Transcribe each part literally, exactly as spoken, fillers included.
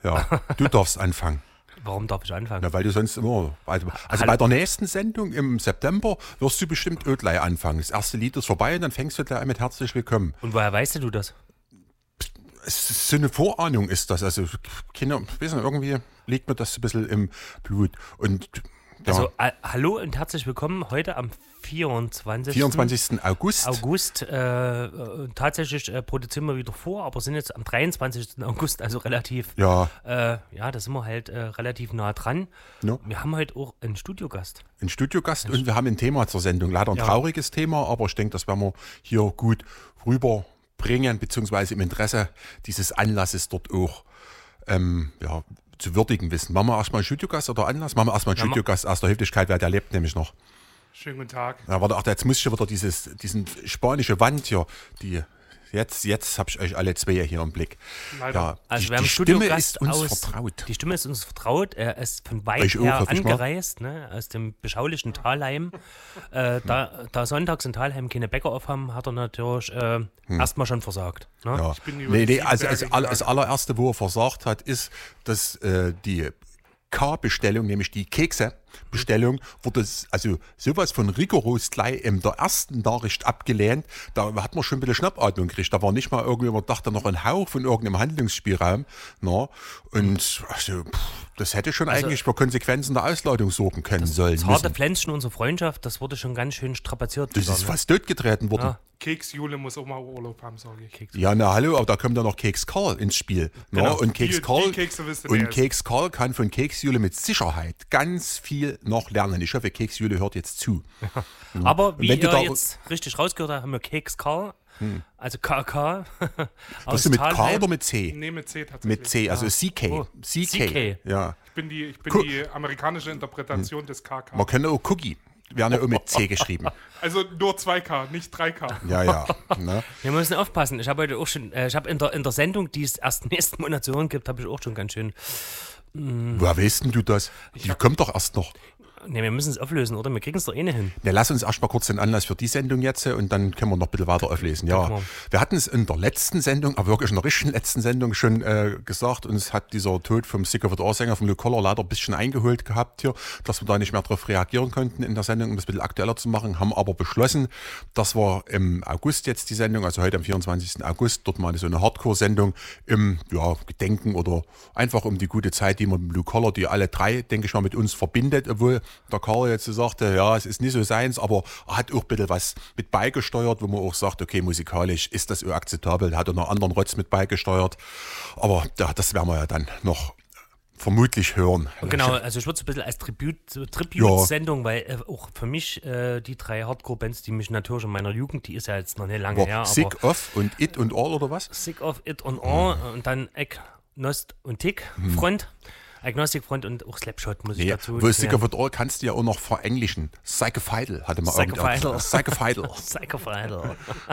Ja, du darfst anfangen. Warum darf ich anfangen? Na, weil du sonst immer. Also, also bei der nächsten Sendung im September wirst du bestimmt Ödlei anfangen. Das erste Lied ist vorbei und dann fängst du gleich mit Herzlich Willkommen. Und woher weißt du das? Es ist so eine Vorahnung ist das. Also, Kinder, weiß nicht, irgendwie liegt mir das ein bisschen im Blut. Und ja. Also, äh, hallo und herzlich willkommen heute am vierundzwanzigsten vierundzwanzigsten August. August. Äh, äh, tatsächlich äh, produzieren wir wieder vor, aber sind jetzt am dreiundzwanzigsten August, also relativ. Ja. Äh, ja, da sind wir halt äh, relativ nah dran. No. Wir haben heute auch einen Studiogast. Ein Studiogast und wir haben ein Thema zur Sendung. Leider ein ja. trauriges Thema, aber ich denke, das werden wir hier gut rüberbringen, beziehungsweise im Interesse dieses Anlasses dort auch ähm, ja, zu würdigen wissen. Machen wir erstmal einen Studiogast oder Anlass? Machen wir erstmal einen ja, Studiogast aus der Höflichkeit, weil der lebt nämlich noch. Schönen guten Tag. Ja, warte, ach, jetzt muss ich schon wieder dieses, diesen spanische Wand hier, die, jetzt, jetzt habe ich euch alle zwei hier im Blick. Leider. Ja, also die, wir haben die Stimme ist uns aus, vertraut. Die Stimme ist uns vertraut. Er ist von weit Euch her auch, angereist, ne, aus dem beschaulichen Talheim. äh, da, da sonntags in Talheim keine Bäcker aufhaben, hat er natürlich äh, hm. erstmal schon versagt. Ne? Ja. Ich bin nee, nee, also, also das allererste, wo er versagt hat, ist, dass äh, die K-Bestellung, nämlich die Kekse-Bestellung, wurde also sowas von rigoros gleich in der ersten Nachricht abgelehnt. Da hat man schon ein bisschen Schnappatmung gekriegt. Da war nicht mal irgendwie, man dachte noch ein Hauch von irgendeinem Handlungsspielraum. Na? Und also, pff, das hätte schon also, eigentlich für Konsequenzen der Ausladung sorgen können das sollen. Das harte Pflänzchen unserer Freundschaft, das wurde schon ganz schön strapaziert. Das wieder, ist ne? fast totgetreten worden. Ja. Keks-Jule muss auch mal Urlaub haben, sage ich. Keks ja, na hallo, aber da kommt ja noch Keks Karl ins Spiel. Genau. Und Keks Karl, Kekse und Keks Karl kann von Keks Jule mit Sicherheit ganz viel noch lernen. Ich hoffe, Keks Jule hört jetzt zu. Ja. Aber wie wenn ihr da jetzt richtig rausgehört habt, haben wir Keks Karl, hm. also K K. Bist du mit K oder mit C? Nee, mit C tatsächlich. Mit C, also ja. C K. Oh. C K. C K. Ja. Ich bin die, ich bin die amerikanische Interpretation hm. des K K. Man könnte auch Cookie. Werden ja auch mit C geschrieben. Also nur zwei K, nicht drei K. Ja, ja. Ne? Wir müssen aufpassen. Ich habe heute auch schon, äh, ich habe in der, in der Sendung, die es erst nächsten Monat zu hören gibt, habe ich auch schon ganz schön. Mh, Woher weißt denn du das? Die kommt doch erst noch. Ne, wir müssen es auflösen, oder? Wir kriegen es doch eh nicht hin. Ne, lass uns erst mal kurz den Anlass für die Sendung jetzt und dann können wir noch ein bisschen weiter auflesen. Ja, wir. wir hatten es in der letzten Sendung, aber wirklich in der richtigen letzten Sendung schon äh, gesagt, uns hat dieser Tod vom Sick of It All-Sänger von Lou Koller leider ein bisschen eingeholt gehabt hier, dass wir da nicht mehr darauf reagieren konnten in der Sendung, um das ein bisschen aktueller zu machen, haben aber beschlossen, dass wir im August jetzt die Sendung, also heute am vierundzwanzigsten August, dort mal so eine Hardcore-Sendung im ja, Gedenken oder einfach um die gute Zeit, die wir mit Lou Koller, die alle drei, denke ich mal, mit uns verbindet, obwohl der Karl jetzt sagte, ja, es ist nicht so seins, aber er hat auch ein bisschen was mit beigesteuert, wo man auch sagt, okay, musikalisch ist das auch akzeptabel. Er hat auch noch anderen Rotz mit beigesteuert. Aber ja, das werden wir ja dann noch vermutlich hören. Genau, also ich würde es ein bisschen als Tribut, Tribut-Sendung, ja. weil äh, auch für mich äh, die drei Hardcore-Bands, die mich natürlich in meiner Jugend, die ist ja jetzt noch nicht lange War her. Sick aber of und It und All oder was? Sick of, It und All mhm. und dann Agnost und Tick, mhm. Front. Agnostic Front und auch Slapshot muss ich ja, dazu. Wo Sick of It All kannst du ja auch noch verenglischen. Psychophidal hatte man Psychophidal. Psychophidal. Psychophidal.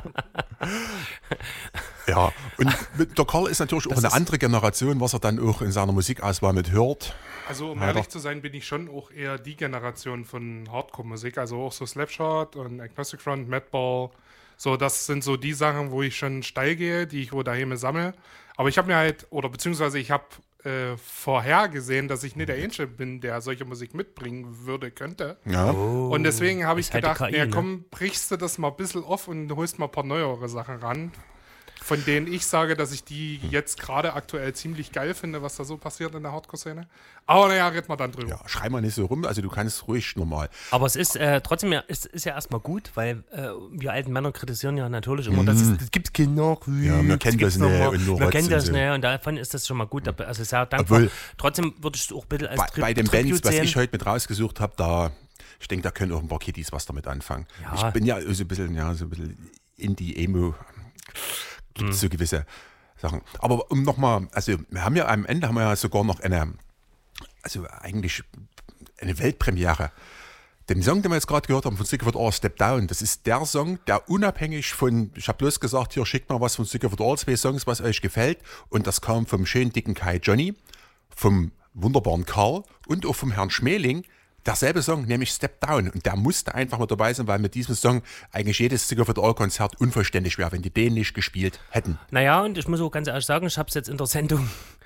Ja, und mit der Karl ist natürlich das auch eine andere Generation, was er dann auch in seiner Musikauswahl mit hört. Also um ehrlich zu sein, bin ich schon auch eher die Generation von Hardcore-Musik, also auch so Slapshot und Agnostic Front, Madball. So, das sind so die Sachen, wo ich schon steil gehe, die ich wo daheim sammle. Aber ich habe mir halt, oder beziehungsweise ich habe Äh, vorhergesehen, dass ich nicht der Einzige bin, der solche Musik mitbringen würde, könnte. Ja. Oh, und deswegen habe ich gedacht, K I, ja ne? komm, brichst du das mal ein bisschen auf und holst mal ein paar neuere Sachen ran, von denen ich sage, dass ich die jetzt gerade aktuell ziemlich geil finde, was da so passiert in der Hardcore-Szene. Aber naja, reden wir dann drüber. Ja, schrei mal nicht so rum, also du kannst ruhig normal. Aber es ist äh, trotzdem ja, ist, ist ja erstmal gut, weil äh, wir alten Männer kritisieren ja natürlich immer, mm. dass es das gibt kein Nachwuchs. Ja, man kennt das nicht. Und man kennt das nicht und davon ist das schon mal gut. Also sehr dankbar. Obwohl, trotzdem würde ich es auch ein bisschen als bei, Tri- bei den Tribute Bands, was sehen. ich heute mit rausgesucht habe, da, ich denke, da können auch ein paar Kiddies was damit anfangen. Ja. Ich bin ja so ein bisschen, ja, so ein bisschen Indie-Emo. Gibt es hm. so gewisse Sachen. Aber um nochmal, also wir haben ja am Ende haben wir ja sogar noch eine, also eigentlich eine Weltpremiere. Den Song, den wir jetzt gerade gehört haben von Sick of It All, Step Down, das ist der Song, der unabhängig von, ich habe bloß gesagt, hier schickt mal was von Sick of It All, zwei Songs, was euch gefällt. Und das kam vom schönen dicken Kai Johnny, vom wunderbaren Karl und auch vom Herrn Schmeling. Derselbe Song, nämlich Step Down. Und der musste einfach mit dabei sein, weil mit diesem Song eigentlich jedes Sick of It All Konzert unvollständig wäre, wenn die den nicht gespielt hätten. Naja, und ich muss auch ganz ehrlich sagen, ich habe es jetzt in der Sendung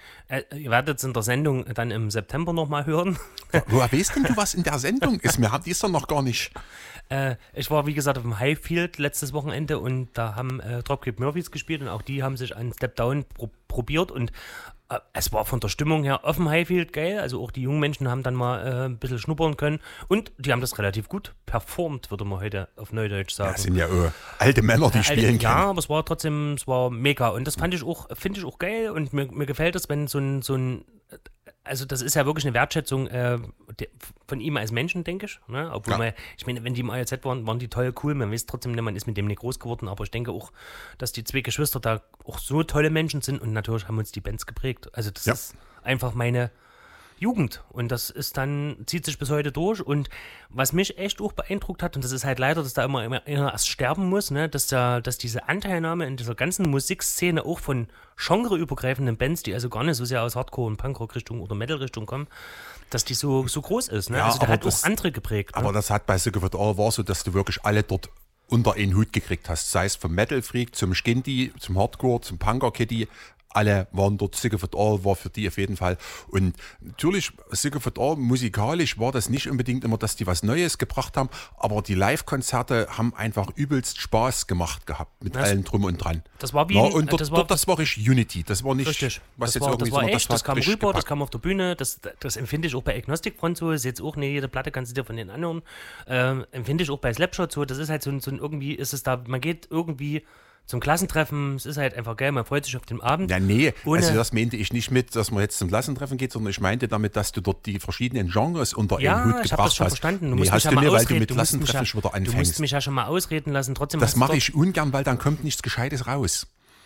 Äh, ihr werdet es in der Sendung dann im September nochmal hören. Woher weißt denn du, was in der Sendung ist? Mir hat die ist doch noch gar nicht. Äh, ich war, wie gesagt, auf dem Highfield letztes Wochenende und da haben äh, Dropkick Murphys gespielt und auch die haben sich an Step Down pro- probiert und äh, es war von der Stimmung her auf dem Highfield geil. Also auch die jungen Menschen haben dann mal äh, ein bisschen schnuppern können und die haben das relativ gut performt, würde man heute auf Neudeutsch sagen. Das sind ja äh, alte Männer, die Äh, spielen alte, Ja, können. aber es war trotzdem, es war mega und das fand ich auch, finde ich auch geil und mir, mir gefällt es, wenn so ein, so ein also das ist ja wirklich eine Wertschätzung äh, de, von ihm als Menschen, denke ich. Ne? Obwohl Ja. man, ich meine, wenn die im A J Z waren, waren die toll, cool. Man weiß trotzdem, man ist mit dem nicht groß geworden. Aber ich denke auch, dass die zwei Geschwister da auch so tolle Menschen sind. Und natürlich haben uns die Bands geprägt. Also das Ja. ist einfach meine Jugend. Und das ist dann, zieht sich bis heute durch. Und was mich echt auch beeindruckt hat, und das ist halt leider, dass da immer, immer einer erst sterben muss, ne? dass, da, dass diese Anteilnahme in dieser ganzen Musikszene auch von genreübergreifenden Bands, die also gar nicht so sehr aus Hardcore- und Punkrock-Richtung oder Metal-Richtung kommen, dass die so, so groß ist. Ne? Ja, also der aber hat das- auch andere geprägt. Aber Ne? das hat bei Sick of It All war so, dass du wirklich alle dort unter einen Hut gekriegt hast. Sei es vom Metal Freak zum Skindy, zum Hardcore, zum Punker Kitty. Alle waren dort, Sick of It All war für die auf jeden Fall. Und natürlich, Sick of It All, musikalisch war das nicht unbedingt immer, dass die was Neues gebracht haben, aber die Live-Konzerte haben einfach übelst Spaß gemacht gehabt, mit Das- allem drum und dran. Das war wie Ja, ein- und dort, das war- dort, das war richtig Unity, das war nicht, Richtig. was das jetzt war, irgendwie das war so, echt, das, hat kam richtig rüber, das gepackt. kam auf der Bühne, das, das empfinde ich auch bei Agnostic Front so, ist jetzt auch nicht jede Platte, kannst du dir von den anderen, ähm, empfinde ich auch bei Slapshot so, das ist halt so ein, so ein irgendwie, ist es da, man geht irgendwie zum Klassentreffen, es ist halt einfach geil, man freut sich auf den Abend. Ja, nee, Ohne- also das meinte ich nicht mit, dass man jetzt zum Klassentreffen geht, sondern ich meinte damit, dass du dort die verschiedenen Genres unter Ja, einen Hut ich gebracht habe das schon hast. verstanden. Du nee, musst hast mich ja du mal nicht, weil du ausreden. mit Du musst mich Klassentreffen ja, schon wieder Du musst anfängst. mich ja schon mal ausreden lassen, trotzdem Das hast du mache doch- ich ungern, weil dann kommt nichts Gescheites raus.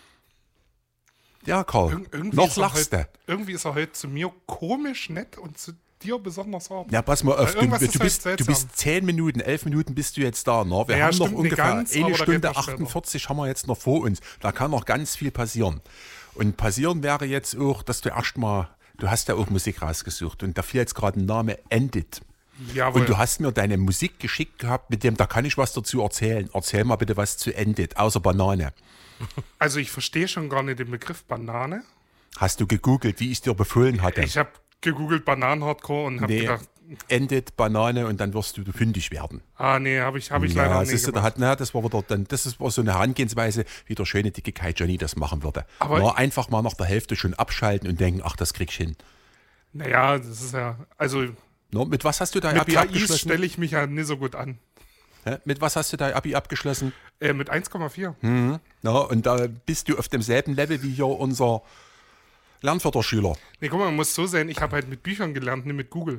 Ja, Karl, Ir irgendwie noch ist er lachst du. heute, irgendwie ist er heute zu mir komisch nett und zu dir besonders hart. Ja, pass mal auf, Weil du, irgendwas du, ist bist, halt du seltsam. bist zehn Minuten, elf Minuten bist du jetzt da. Ne? Wir Ja, haben noch stimmt nicht ungefähr ganz, aber eine da geht Stunde noch später. achtundvierzig haben wir jetzt noch vor uns. Da kann noch ganz viel passieren. Und passieren wäre jetzt auch, dass du erstmal, du hast ja auch Musik rausgesucht und da fiel jetzt gerade ein Name, Endit. Jawohl. Und du hast mir deine Musik geschickt gehabt, mit dem, da kann ich was dazu erzählen. Erzähl mal bitte was zu Endit, außer Banane. Also ich verstehe schon gar nicht den Begriff Banane. Hast du gegoogelt, wie ich dir befohlen hatte? Ich habe gegoogelt Bananen-Hardcore und habe nee, gedacht, Endit, Banane und dann wirst du fündig werden. ah nee, habe ich, hab ich leider Ja, nicht siehst du, da gemacht. hat, na, das war wieder dann, das ist, war so eine Herangehensweise, wie der schöne dicke Kai Johnny das machen würde. Aber- Na, einfach mal nach der Hälfte schon abschalten und denken, ach, das krieg ich hin. Naja, das ist ja, also Na, mit was hast du dein mit Abi K Is abgeschlossen? stelle ich mich ja nicht so gut an. Hä? Mit was hast du dein Abi abgeschlossen? Äh, mit eins Komma vier. Hm. Na, und da bist du auf demselben Level wie hier unser Lernförderschüler. Nee, guck mal, man muss so sehen, ich habe halt mit Büchern gelernt, nicht mit Google.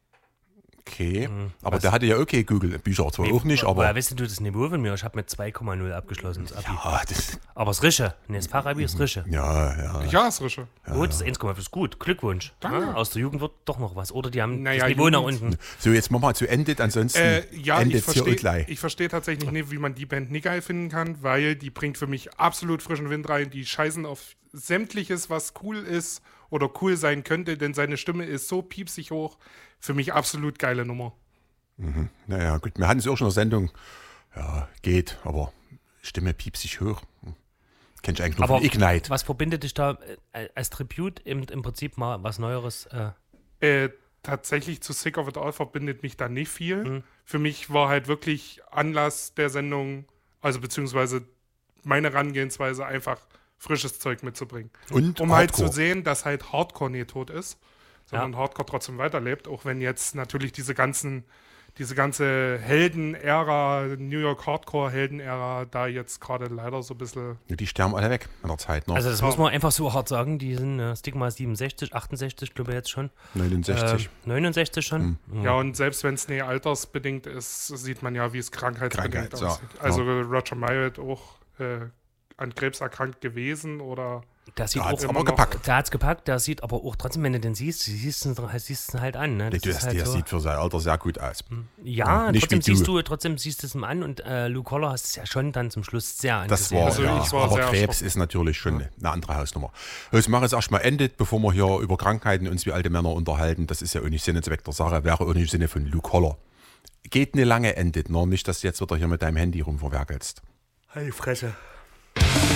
Okay, aber der hatte ja okay Google. Bücher zwar auch nicht, Woher aber... weißt du das Niveau von mir? Ich habe mit zwei Komma null abgeschlossen, das Abi. Ah, das, Aber das Rische, nee, das Fachabi ist Rische. ja, ja. Ja, ist Rische. Gut, das eins Komma fünf ist gut, Glückwunsch. Danke. Ja, aus der Jugend wird doch noch was. Oder die haben Naja, das Niveau nach Jugend- unten. So, jetzt machen wir zu Endit, ansonsten Äh, ja, ich Endit hier verstehe und gleich. ich versteh tatsächlich nicht, wie man die Band nicht geil finden kann, weil die bringt für mich absolut frischen Wind rein. Die scheißen auf sämtliches, was cool ist oder cool sein könnte, denn seine Stimme ist so piepsig hoch. Für mich absolut geile Nummer. Naja, gut, wir hatten es auch schon in der Sendung. Ja, geht, aber Stimme piepsig hoch. Hm. Kenn ich eigentlich nur Aber von Ignite. was verbindet dich da äh, als Tribute im, im Prinzip mal was Neueres? Äh, Äh, tatsächlich zu Sick of It All verbindet mich da nicht viel. Für mich war halt wirklich Anlass der Sendung, also beziehungsweise meine Herangehensweise, einfach frisches Zeug mitzubringen. Und Um halt Hardcore. zu sehen, dass halt Hardcore nie tot ist, sondern Hardcore trotzdem weiterlebt, auch wenn jetzt natürlich diese ganzen, diese ganze Helden-Ära, New York Hardcore-Helden-Ära, da jetzt gerade leider so ein bisschen. Die sterben alle weg in der Zeit noch. also das muss man einfach so hart sagen, die sind äh, Stigma siebenundsechzig, achtundsechzig, glaube ich jetzt schon. neunundsechzig. Äh, neunundsechzig schon. Mhm. Ja, und selbst wenn es nicht altersbedingt ist, sieht man ja, wie es krankheitsbedingt Krankheit, ja. aussieht. Also Roger Mayotte auch äh, an Krebs erkrankt gewesen oder. Der sieht Der hat's auch aber immer noch- gepackt. Der hat's gepackt, der sieht aber auch trotzdem, wenn du den siehst, siehst du siehst ihn halt an. Ne? Das Der, ist halt der so. sieht für sein Alter sehr gut aus. Ja, nicht trotzdem wie du. siehst du, trotzdem siehst du es ihm an und äh, Luke Collar hast es ja schon dann zum Schluss sehr Das angesehen. war, Also ja, ich war aber sehr Krebs erschrocken. ist natürlich schon eine andere Hausnummer. Jetzt machen wir jetzt erstmal Endit, bevor wir hier über Krankheiten uns wie alte Männer unterhalten. Das ist ja auch nicht Sinn und Zweck der Sache, wäre auch nicht im Sinne von Luke Holler. Geht eine lange Endit, nur nicht, dass du jetzt wieder hier mit deinem Handy rumverwerkelst. Hey, Fresse.